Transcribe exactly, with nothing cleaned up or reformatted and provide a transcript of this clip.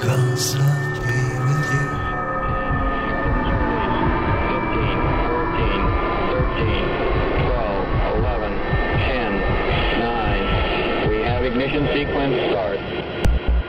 'cause I'll be with you. fifteen, fourteen, thirteen, twelve, eleven, ten, nine. We have ignition sequence start.